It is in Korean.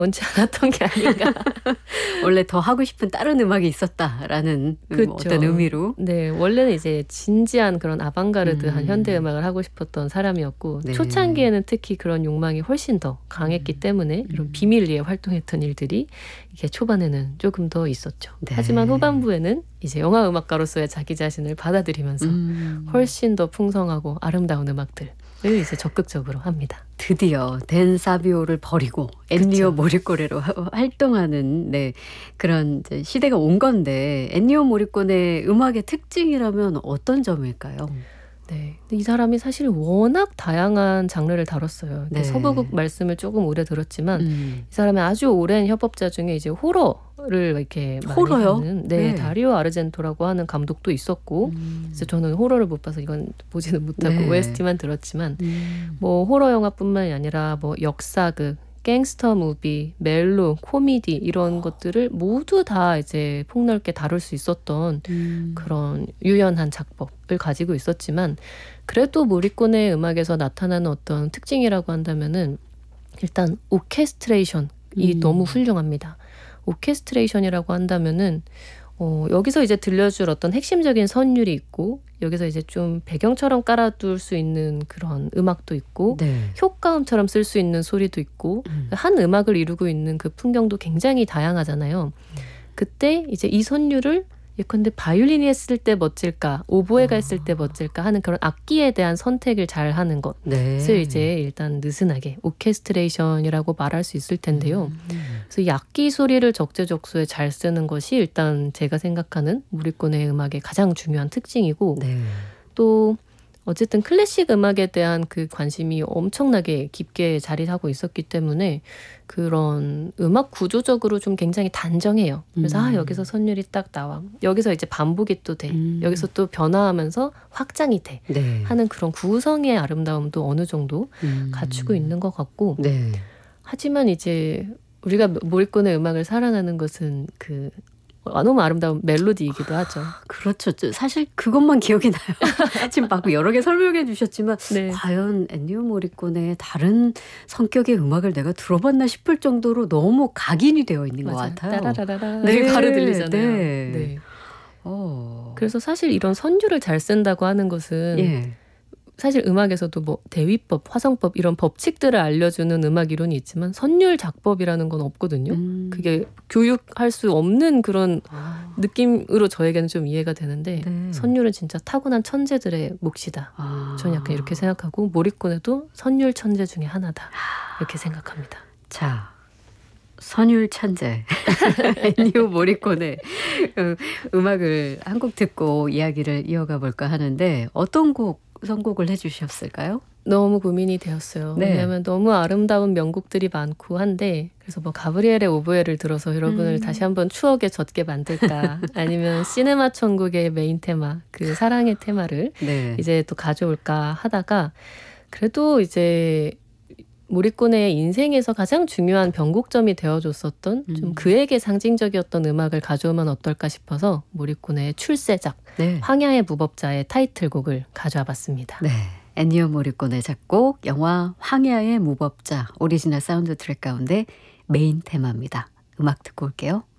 원치 않았던 게 아닌가. 원래 더 하고 싶은 다른 음악이 있었다라는 그쵸. 어떤 의미로. 네, 원래는 이제 진지한 그런 아방가르드한 현대 음악을 하고 싶었던 사람이었고 네. 초창기에는 특히 그런 욕망이 훨씬 더 강했기 때문에 이런 비밀리에 활동했던 일들이 이게 초반에는 조금 더 있었죠. 네. 하지만 후반부에는 이제 영화 음악가로서의 자기 자신을 받아들이면서 훨씬 더 풍성하고 아름다운 음악들을 이제 적극적으로 합니다. 드디어 댄 사비오를 버리고 엔니오 모리꼬네로 활동하는 그런 이제 시대가 온 건데 엔니오 모리꼬네 음악의 특징이라면 어떤 점일까요? 네, 이 사람이 사실 워낙 다양한 장르를 다뤘어요. 네. 서부극 말씀을 조금 오래 들었지만 이 사람의 아주 오랜 협업자 중에 이제 호러를 이렇게 많이 호러요? 하는 네. 다리오 아르젠토라고 하는 감독도 있었고 그래서 저는 호러를 못 봐서 이건 보지는 못하고 네. OST만 들었지만 뭐 호러 영화뿐만이 아니라 뭐 역사극, 갱스터 무비, 멜로, 코미디 이런 것들을 모두 다 이제 폭넓게 다룰 수 있었던 그런 유연한 작법을 가지고 있었지만 그래도 모리꼬네 음악에서 나타나는 어떤 특징이라고 한다면은 일단 오케스트레이션이 너무 훌륭합니다. 오케스트레이션이라고 한다면은 여기서 이제 들려줄 어떤 핵심적인 선율이 있고 여기서 이제 좀 배경처럼 깔아둘 수 있는 그런 음악도 있고 네. 효과음처럼 쓸 수 있는 소리도 있고 한 음악을 이루고 있는 그 풍경도 굉장히 다양하잖아요. 그때 이제 이 선율을 예컨대 바이올린이 했을 때 멋질까 오보에가 했을 때 멋질까 하는 그런 악기에 대한 선택을 잘 하는 것을 네. 이제 일단 느슨하게 오케스트레이션이라고 말할 수 있을 텐데요. 그래서 이 악기 소리를 적재적소에 잘 쓰는 것이 일단 제가 생각하는 모리꼬네 음악의 가장 중요한 특징이고 네. 또 어쨌든 클래식 음악에 대한 그 관심이 엄청나게 깊게 자리하고 있었기 때문에 그런 음악 구조적으로 좀 굉장히 단정해요. 그래서 여기서 선율이 딱 나와. 여기서 이제 반복이 또 돼. 여기서 또 변화하면서 확장이 돼. 네. 하는 그런 구성의 아름다움도 어느 정도 갖추고 있는 것 같고 네. 하지만 이제 우리가 모리꼬네 음악을 사랑하는 것은 그 너무 아름다운 멜로디이기도 하죠. 그렇죠. 사실 그것만 기억이 나요. 지금 막 여러 개 설명해 주셨지만 네. 과연 엔니오 모리꼬네의 다른 성격의 음악을 내가 들어봤나 싶을 정도로 너무 각인이 되어 있는 것 맞아요. 같아요. 따라라라라. 네. 바로 들리잖아요. 네. 네. 그래서 그래서 사실 이런 선율을 잘 쓴다고 하는 것은 예. 사실 음악에서도 뭐 대위법, 화성법 이런 법칙들을 알려주는 음악 이론이 있지만 선율 작법이라는 건 없거든요. 그게 교육할 수 없는 그런 느낌으로 저에게는 좀 이해가 되는데 네. 선율은 진짜 타고난 천재들의 몫이다. 저는 약간 이렇게 생각하고 모리꼬네도 선율 천재 중에 하나다. 이렇게 생각합니다. 자, 선율 천재 엔니오 모리꼬네 음악을 한 곡 듣고 이야기를 이어가 볼까 하는데 어떤 곡 선곡을 해주셨을까요? 너무 고민이 되었어요. 네. 왜냐하면 너무 아름다운 명곡들이 많고 한데 그래서 뭐 가브리엘의 오보에를 들어서 여러분을 다시 한번 추억에 젖게 만들까 아니면 시네마 천국의 메인 테마 그 사랑의 테마를 네. 이제 또 가져올까 하다가 그래도 이제 모리꼬네의 인생에서 가장 중요한 변곡점이 되어줬었던 좀 그에게 상징적이었던 음악을 가져오면 어떨까 싶어서 모리꼬네의 출세작 네. 황야의 무법자의 타이틀곡을 가져와 봤습니다. 네. 엔니오 모리꼬네 작곡 영화 황야의 무법자 오리지널 사운드 트랙 가운데 메인 테마입니다. 음악 듣고 올게요.